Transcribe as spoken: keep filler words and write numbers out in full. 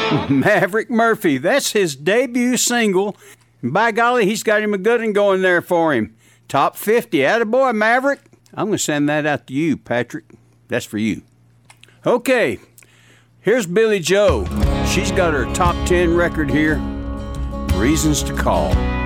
Maverick Murphy, that's his debut single. And by golly, he's got him a good one going there for him. Top fifty, attaboy, Maverick. I'm going to send that out to you, Patrick. That's for you. Okay, here's Billy Joe. She's got her top ten record here, Reasons to Call.